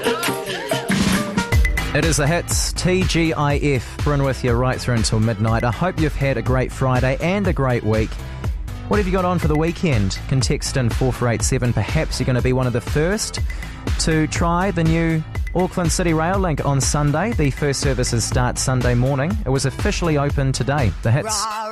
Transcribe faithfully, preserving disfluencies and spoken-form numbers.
It is the hits, T G I F, Bryn with you right through until midnight. I hope you've had a great Friday and a great week. What have you got on for the weekend? Can text in four four eight seven. Perhaps you're going to be one of the first to try the new Auckland City Rail link on Sunday. The first services start Sunday morning. It was officially open today. The hits.